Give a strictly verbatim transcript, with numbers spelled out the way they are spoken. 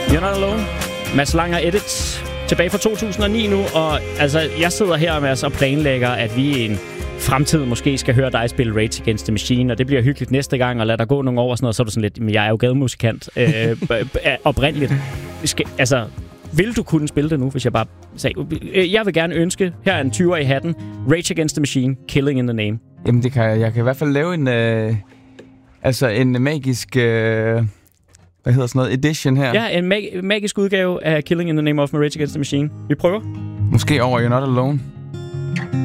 You're Not Alone. Mads Langer Edits. Tilbage fra to tusind og ni nu, og altså, jeg sidder her med og planlægger, at vi i en fremtid måske skal høre dig spille Rage Against the Machine, og det bliver hyggeligt næste gang, og lad der gå nogle år og sådan noget, så er du sådan lidt, men jeg er jo gademusikant øh, b- b- oprindeligt. Skal, altså, vil du kunne spille det nu, hvis jeg bare sagde, jeg vil gerne ønske, her er en tyver i hatten, Rage Against the Machine, Killing in the Name. Jamen, det kan jeg. Jeg kan i hvert fald lave en, øh, altså en magisk, øh, hvad hedder sådan noget, edition her. Ja, en mag- magisk udgave af Killing in the Name of Rage Against the Machine. Vi prøver. Måske over You're Not Alone.